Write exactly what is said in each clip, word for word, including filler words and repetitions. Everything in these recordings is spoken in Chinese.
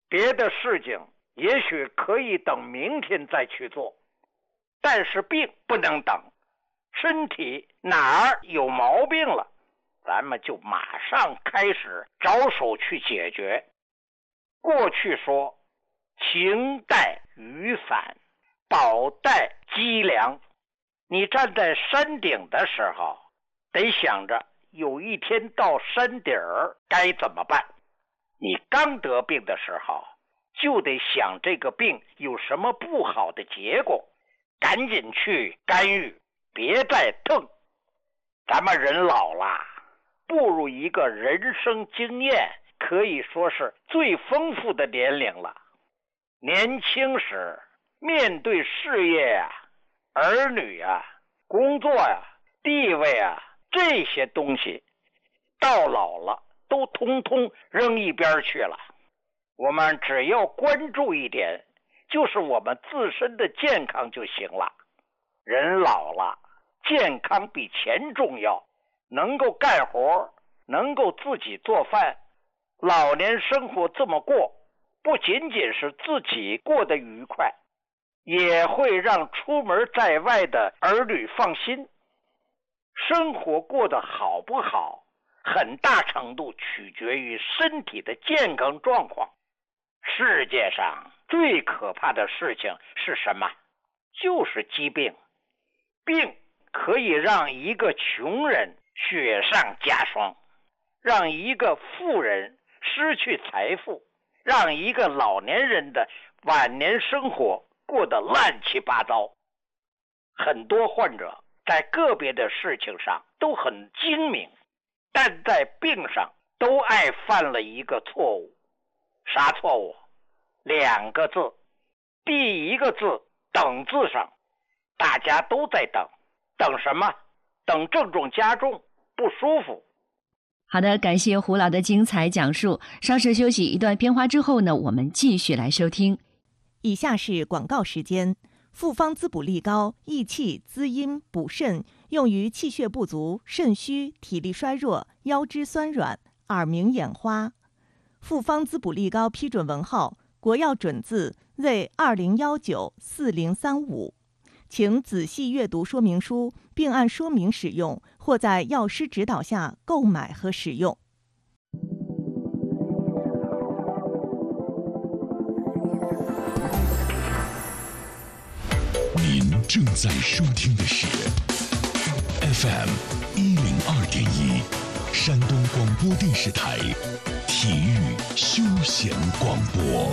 别的事情也许可以等明天再去做，但是病不能等。身体哪儿有毛病了，咱们就马上开始着手去解决。过去说情带雨伞，宝带脊梁。你站在山顶的时候，得想着有一天到山顶儿该怎么办。你刚得病的时候，就得想这个病有什么不好的结果，赶紧去干预，别再疼。咱们人老了，步入一个人生经验可以说是最丰富的年龄了。年轻时面对事业啊、儿女啊、工作啊、地位啊这些东西，到老了都通通扔一边去了。我们只要关注一点，就是我们自身的健康就行了。人老了，健康比钱重要，能够干活，能够自己做饭，老年生活这么过，不仅仅是自己过得愉快，也会让出门在外的儿女放心。生活过得好不好，很大程度取决于身体的健康状况。世界上最可怕的事情是什么？就是疾病。病可以让一个穷人雪上加霜，让一个富人失去财富，让一个老年人的晚年生活过得乱七八糟。很多患者在个别的事情上都很精明，但在病上都爱犯了一个错误。啥错误？两个字。第一个字等字上，大家都在等。等什么？等症状加重，不舒服。 好的，感谢胡老的精彩讲述。稍事休息一段片花之后呢，我们继续来收听。 以下是广告时间。复方滋补力高，益气滋阴补肾，用于气血不足、肾虚、体力衰弱、腰肢酸软、耳鸣眼花。复方滋补力高批准文号：国药准字 Z 二零一九四零三五。请仔细阅读说明书，并按说明使用，或在药师指导下购买和使用。 您正在收听的是 F M 一零二点一，山东广播电视台体育休闲广播。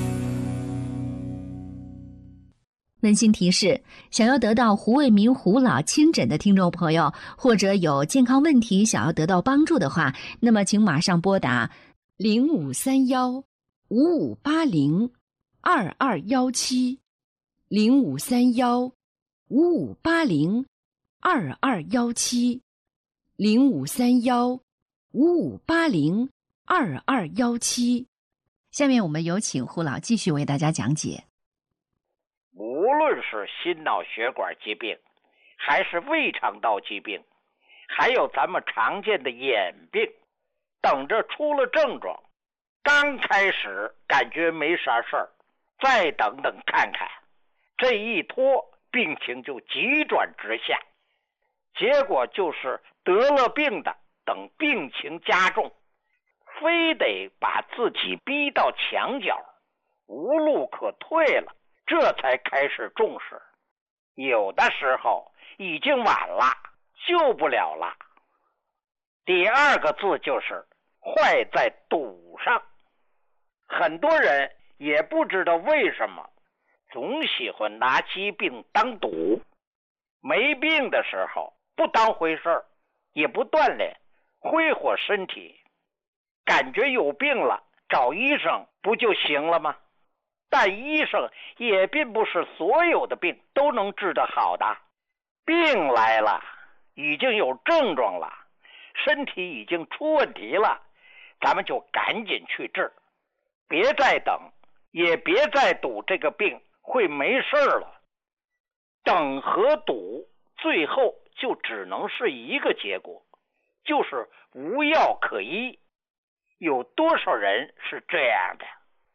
温馨提示：想要得到胡卫民胡老亲诊的听众朋友，或者有健康问题想要得到帮助的话，那么请马上拨打零五三幺五五八零二二幺七零五三幺五五八零二二幺七零五三幺五五八零二二幺七。下面我们有请胡老继续为大家讲解。 无论是心脑血管疾病，还是胃肠道疾病，还有咱们常见的眼病，等着出了症状，刚开始感觉没啥事儿，再等等看看，这一拖病情就急转直下，结果就是得了病的等病情加重，非得把自己逼到墙角，无路可退了，这才开始重视。有的时候已经晚了，救不了了。第二个字就是坏在赌上。很多人也不知道为什么总喜欢拿疾病当赌，没病的时候不当回事儿，也不锻炼挥霍身体，感觉有病了找医生不就行了吗？但医生也并不是所有的病都能治得好的。病来了，已经有症状了，身体已经出问题了，咱们就赶紧去治，别再等，也别再赌这个病会没事了。等和赌最后就只能是一个结果，就是无药可医。有多少人是这样的？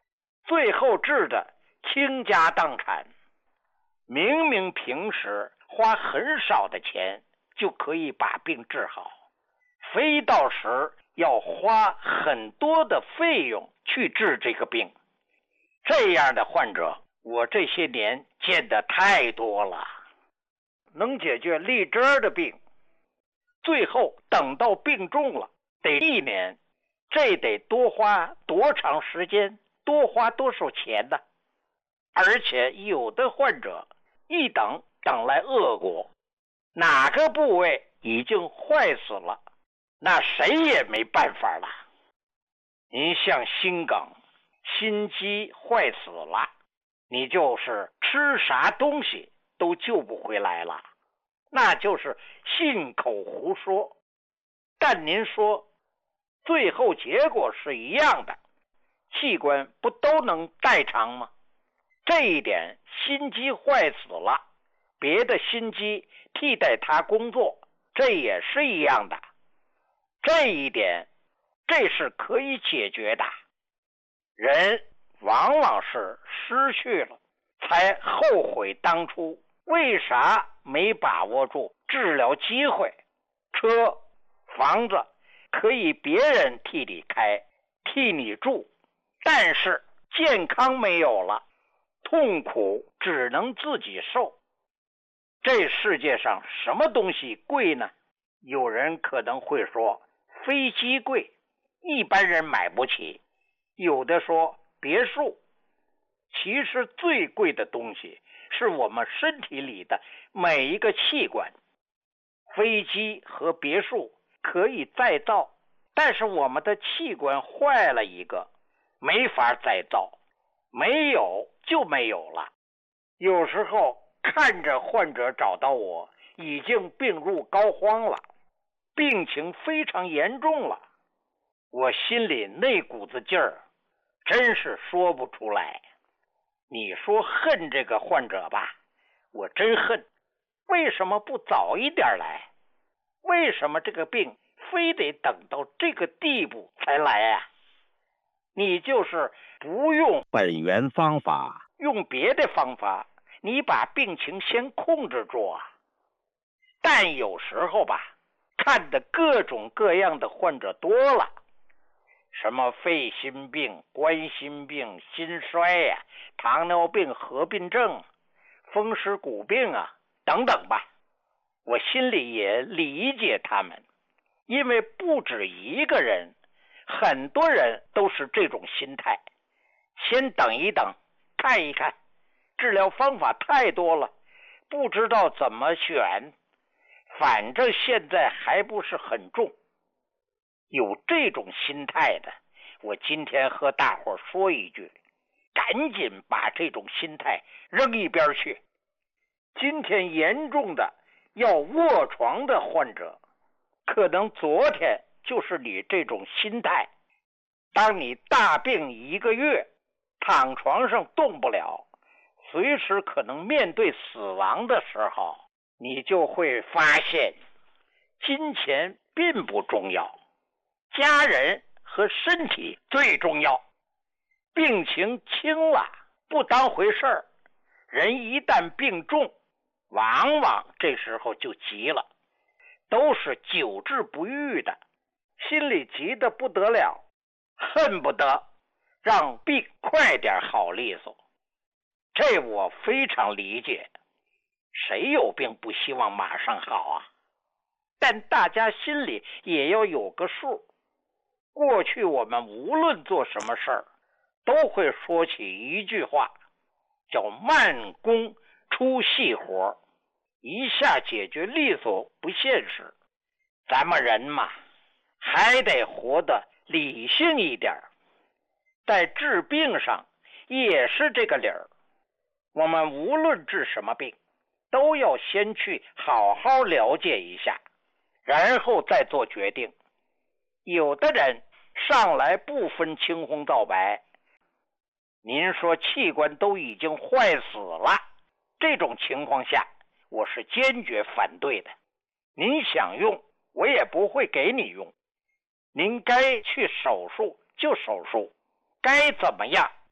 最后治的倾家荡产。明明平时花很少的钱就可以把病治好，非到时要花很多的费用去治这个病。这样的患者我这些年见得太多了。能解决立针的病，最后等到病重了得一年，这得多花多长时间，多花多少钱呢？而且有的患者一等等来恶果，哪个部位已经坏死了，那谁也没办法了。您像心梗、心肌坏死了，你就是吃啥东西都救不回来了，那就是信口胡说。但您说最后结果是一样的，器官不都能代偿吗？这一点心肌坏死了，别的心肌替代它工作，这也是一样的。这一点这是可以解决的。人往往是失去了才后悔当初为啥没把握住治疗机会。车房子可以别人替你开替你住，但是健康没有了，痛苦只能自己受。这世界上什么东西贵呢？有人可能会说飞机贵，一般人买不起。有的说别墅，其实最贵的东西是我们身体里的每一个器官。飞机和别墅可以再造，但是我们的器官坏了一个，没法再造，没有就没有了。有时候看着患者找到我，已经病入膏肓了，病情非常严重了，我心里那股子劲儿真是说不出来。你说恨这个患者吧，我真恨，为什么不早一点来？为什么这个病非得等到这个地步才来啊？你就是不用本源方法，用别的方法，你把病情先控制住啊。但有时候吧，看的各种各样的患者多了，什么肺心病、冠心病、心衰呀、啊、糖尿病合并症、风湿骨病啊等等吧，我心里也理解他们，因为不止一个人，很多人都是这种心态。先等一等，看一看，治疗方法太多了，不知道怎么选，反正现在还不是很重。有这种心态的，我今天和大伙说一句，赶紧把这种心态扔一边去。今天严重的要卧床的患者，可能昨天就是你这种心态。当你大病一个月，躺床上动不了，随时可能面对死亡的时候，你就会发现金钱并不重要，家人和身体最重要。病情轻了不当回事儿，人一旦病重，往往这时候就急了，都是久治不愈的，心里急得不得了，恨不得让病快点好利索。这我非常理解，谁有病不希望马上好啊？但大家心里也要有个数。过去我们无论做什么事儿，都会说起一句话，叫慢工出细活，一下解决利索不现实。咱们人嘛，还得活得理性一点，在治病上也是这个理儿。我们无论治什么病，都要先去好好了解一下，然后再做决定。有的人上来不分青红皂白，您说器官都已经坏死了，这种情况下我是坚决反对的。您想用我也不会给你用，您该去手术就手术，该怎么样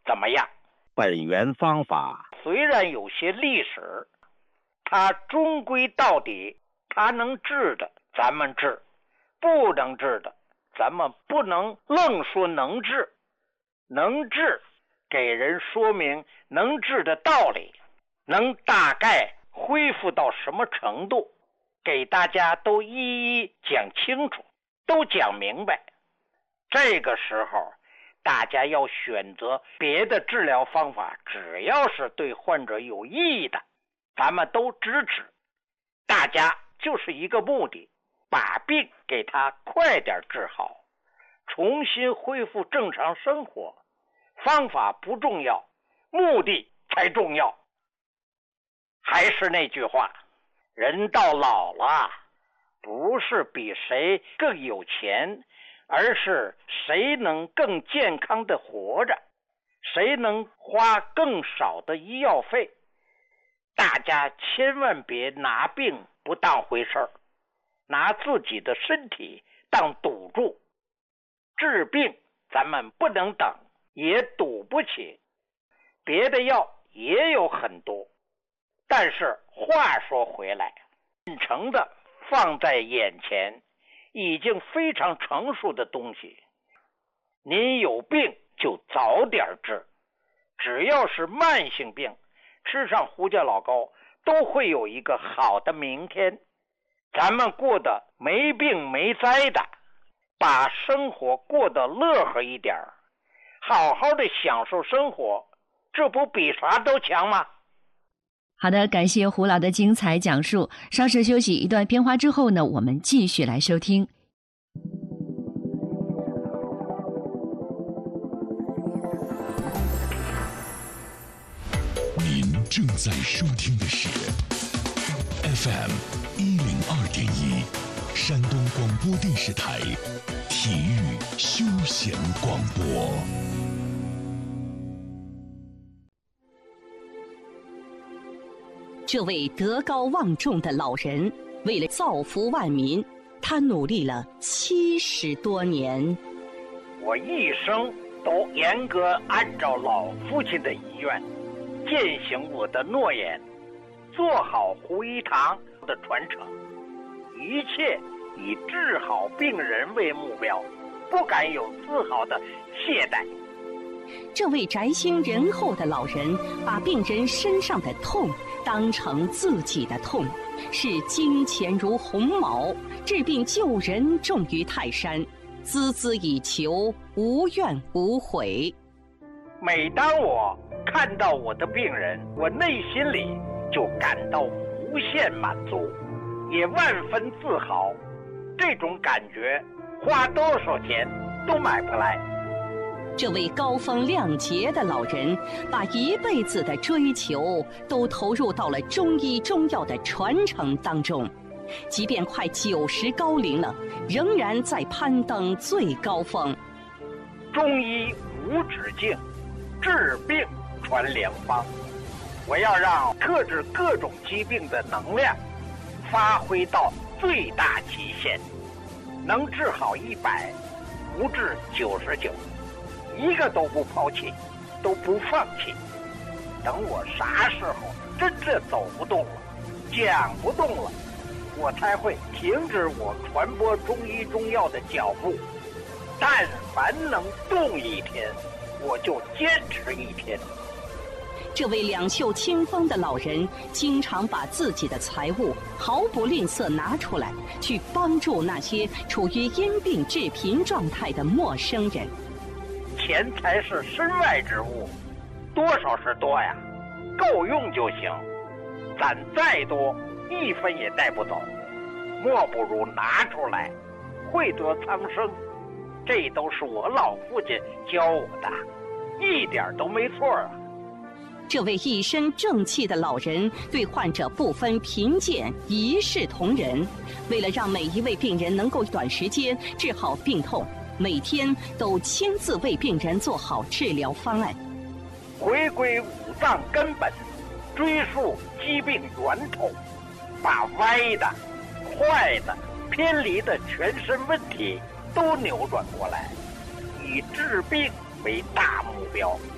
怎么样？ 本源方法虽然有些历史，它终归到底，它能治的咱们治，不能治的咱们不能愣说能治，能治给人说明能治的道理，能大概恢复到什么程度，给大家都一一讲清楚，都讲明白。这个时候大家要选择别的治疗方法，只要是对患者有意义的，咱们都支持。大家就是一个目的，把病给他快点治好，重新恢复正常生活。方法不重要，目的才重要。还是那句话，人到老了，不是比谁更有钱，而是谁能更健康的活着，谁能花更少的医药费。大家千万别拿病不当回事儿，拿自己的身体当赌注。治病咱们不能等，也赌不起。别的药也有很多，但是话说回来，真诚的放在眼前，已经非常成熟的东西，您有病就早点治。只要是慢性病，吃上胡椒老膏都会有一个好的明天。咱们过得没病没灾的，把生活过得乐呵一点，好好的享受生活，这不比啥都强吗？ 好的，感谢胡老的精彩讲述。稍事休息一段片花之后呢，我们继续来收听。 您正在收听的是 F M 一零二点一山东广播电视台体育休闲广播。 这位德高望重的老人，为了造福万民，他努力了七十多年。 我一生都严格按照老父亲的遗愿，践行我的诺言，做好胡一堂的传承，一切以治好病人为目标，不敢有丝毫的懈怠。 这位宅心仁厚的老人，把病人身上的痛当成自己的痛，视金钱如鸿毛，治病救人重于泰山，孜孜以求，无怨无悔。 每当我看到我的病人，我内心里就感到无限满足，也万分自豪。这种感觉花多少钱都买不来。 这位高风亮节的老人，把一辈子的追求都投入到了中医中药的传承当中，即便快九十高龄了，仍然在攀登最高峰。 中医无止境，治病传良方。我要让克制各种疾病的能量发挥到最大极限，能治好一百，不治九十九。一个都不抛弃，都不放弃。等我啥时候真正走不动了，讲不动了，我才会停止我传播中医中药的脚步。但凡能动一天，我就坚持一天。 这位两袖清风的老人，经常把自己的财物毫不吝啬拿出来，去帮助那些处于因病致贫状态的陌生人。 钱财是身外之物，多少是多呀，够用就行。攒再多，一分也带不走，莫不如拿出来，惠得苍生。这都是我老父亲教我的，一点都没错啊。 这位一身正气的老人，对患者不分贫贱，一视同仁。为了让每一位病人能够短时间治好病痛，每天都亲自为病人做好治疗方案， 回归五脏根本，追溯疾病源头，把歪的、坏的、偏离的全身问题都扭转过来，以治病为大目标，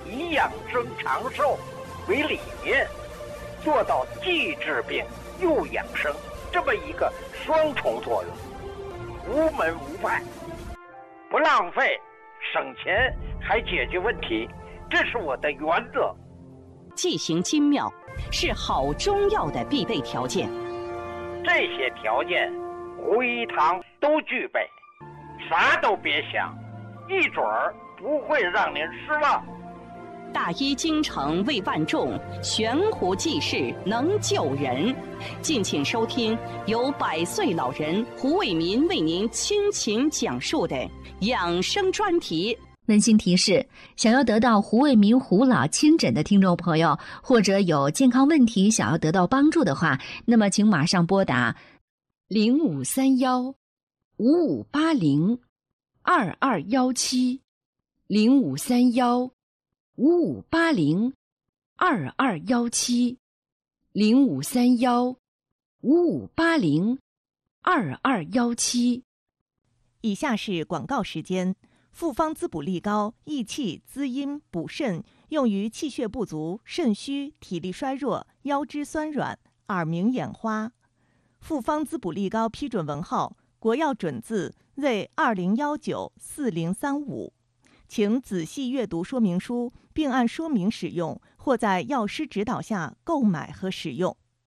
以养生长寿为理念，做到既治病又养生，这么一个双重作用，无门无派，不浪费，省钱还解决问题，这是我的原则。 剂行精妙是好中药的必备条件， 这些条件胡一堂都具备，啥都别想，一准儿不会让您失望。 大医精诚为万众，悬壶济世能救人。敬请收听由百岁老人胡卫民为您倾情讲述的养生专题。 温馨提示：想要得到胡卫民胡老亲诊的听众朋友，或者有健康问题想要得到帮助的话，那么请马上拨打零五三幺五五八零二二幺七零五三幺五五八零二二幺七零五三幺五五八零二二幺七。 以下是广告时间。复方滋补力高，益气滋阴补肾，用于气血不足、肾虚、体力衰弱、腰肢酸软、耳鸣眼花。复方滋补力高批准文号：国药准字 Z 二零一九四零三五。请仔细阅读说明书，并按说明使用，或在药师指导下购买和使用。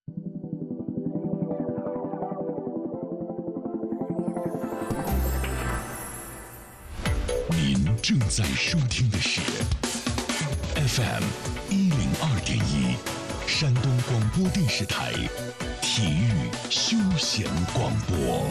您正在收听的是 F M 一零二点一，山东广播电视台体育休闲广播。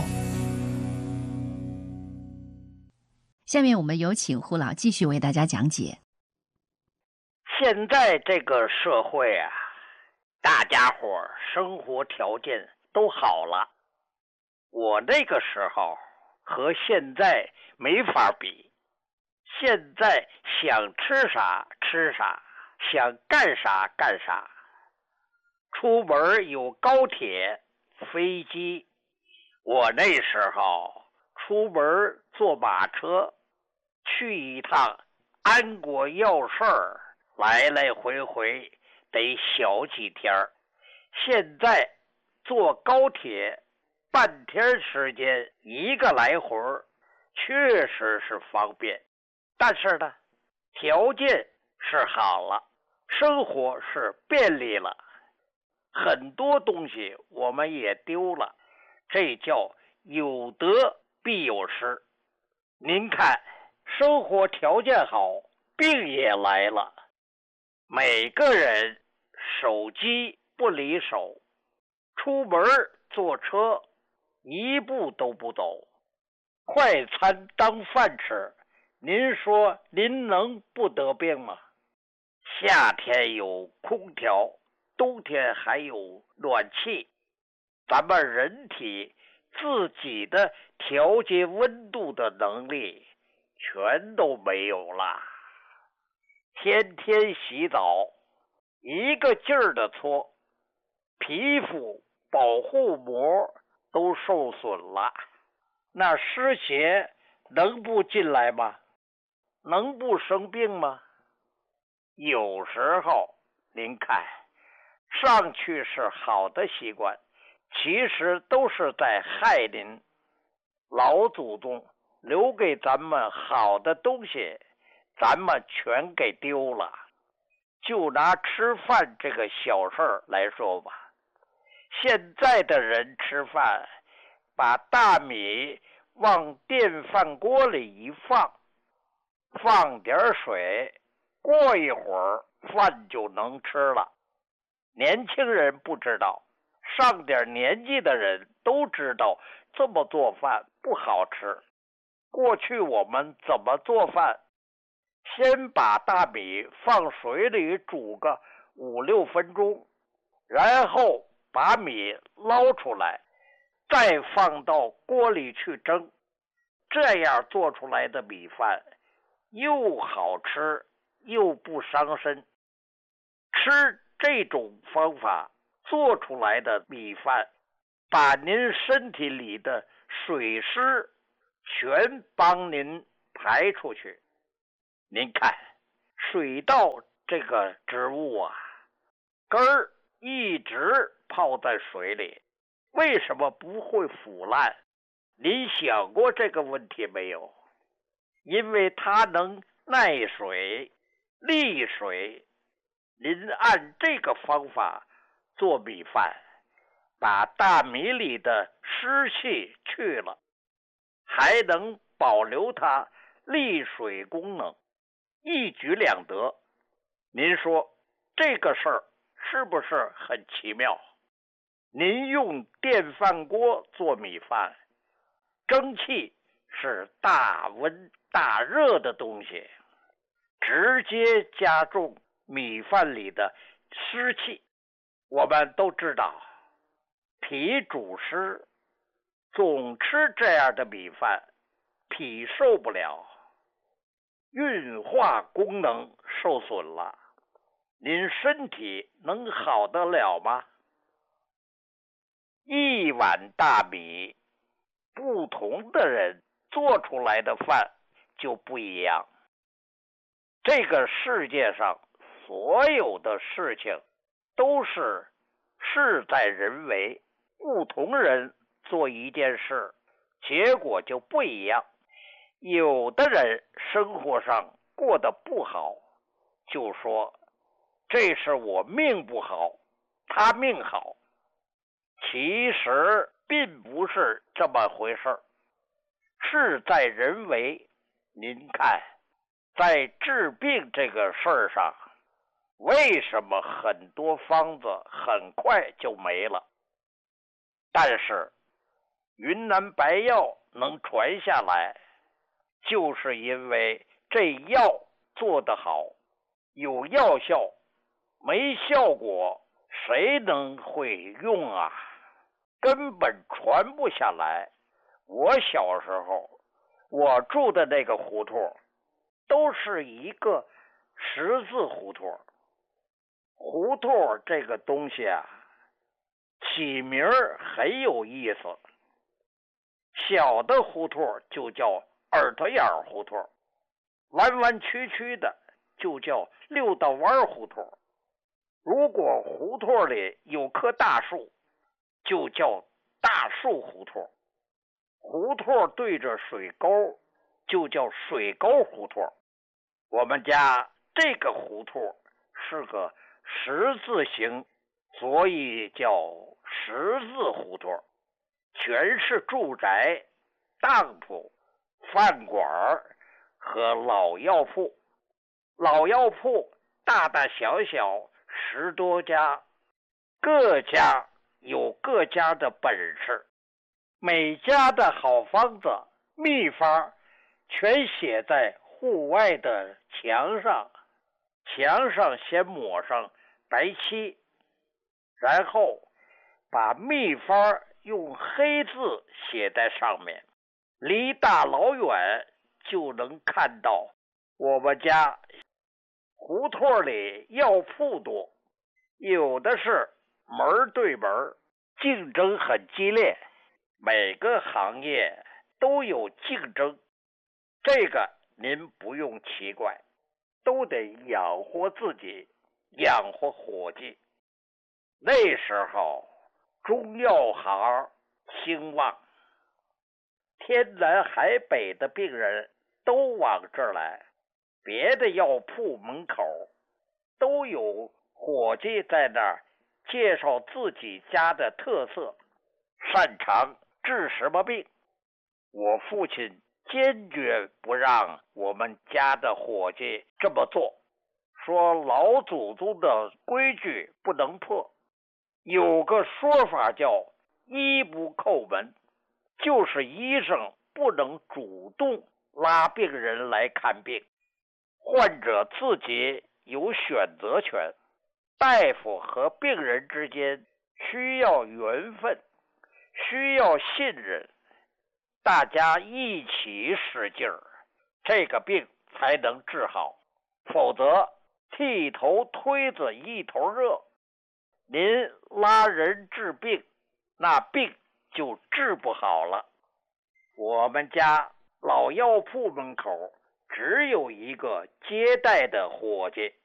下面我们有请胡老继续为大家讲解。 现在这个社会啊，大家伙生活条件都好了，我那个时候和现在没法比。现在想吃啥吃啥，想干啥干啥。出门有高铁、飞机，我那时候出门坐马车，去一趟安国要事儿，来来回回得小几天。现在坐高铁半天时间，一个来回，确实是方便。但是呢，条件是好了，生活是便利了，很多东西我们也丢了，这叫有得必有失。您看，生活条件好，病也来了，每个人手机不离手，出门坐车一步都不走，快餐当饭吃，您说您能不得病吗？夏天有空调，冬天还有暖气，咱们人体自己的调节温度的能力全都没有了。天天洗澡，一个劲儿的搓，皮肤保护膜都受损了，那湿邪能不进来吗？能不生病吗？有时候您看上去是好的习惯，其实都是在害您。老祖宗留给咱们好的东西，咱们全给丢了。就拿吃饭这个小事儿来说吧，现在的人吃饭，把大米往电饭锅里一放，放点水，过一会儿饭就能吃了。年轻人不知道，上点年纪的人都知道这么做饭不好吃。过去我们怎么做饭？先把大米放水里煮个五六分钟，然后把米捞出来，再放到锅里去蒸。这样做出来的米饭又好吃又不伤身。吃这种方法做出来的米饭，把您身体里的水湿全帮您排出去。您看， 水稻这个植物啊，根儿一直泡在水里，为什么不会腐烂？您想过这个问题没有？因为它能耐水、利水。您按这个方法做米饭，把大米里的湿气去了，还能保留它利水功能，一举两得。您说这个事儿是不是很奇妙？您用电饭锅做米饭，蒸汽是大温大热的东西，直接加重米饭里的湿气。我们都知道，脾主湿，总吃这样的米饭，脾受不了，运化功能受损了，您身体能好得了吗？一碗大米，不同的人做出来的饭就不一样。这个世界上所有的事情都是事在人为，不同人做一件事，结果就不一样。有的人生活上过得不好，就说这是我命不好，他命好。其实并不是这么回事，事在人为。您看，在治病这个事儿上，为什么很多方子很快就没了？但是云南白药能传下来，就是因为这药做得好，有药效，没效果谁能会用啊？根本传不下来。我小时候，我住的那个胡同都是一个十字胡同。胡同这个东西啊，起名很有意思。小的胡同就叫耳朵眼胡同，弯弯曲曲的就叫六道弯胡同。如果胡同里有棵大树，就叫大树胡同。胡同对着水沟，就叫水沟胡同。我们家这个胡同是个十字形，所以叫十字胡同，全是住宅、当铺、饭馆和老药铺。老药铺大大小小十多家，各家有各家的本事，每家的好方子秘方全写在户外的墙上，墙上先抹上白漆，然后把秘方用黑字写在上面，离大老远就能看到。我们家胡同里药铺多，有的是门对门，竞争很激烈，每个行业都有竞争，这个您不用奇怪，都得养活自己，养活伙计。那时候中药行兴旺，天南海北的病人都往这儿来，别的药铺门口都有伙计在那儿介绍自己家的特色，擅长治什么病。我父亲坚决不让我们家的伙计这么做，说老祖宗的规矩不能破。有个说法叫医不叩门，就是医生不能主动拉病人来看病，患者自己有选择权。大夫和病人之间需要缘分，需要信任，大家一起使劲儿，这个病才能治好。否则剃头推子一头热，您拉人治病，那病就治不好了。我们家老药铺门口只有一个接待的伙计。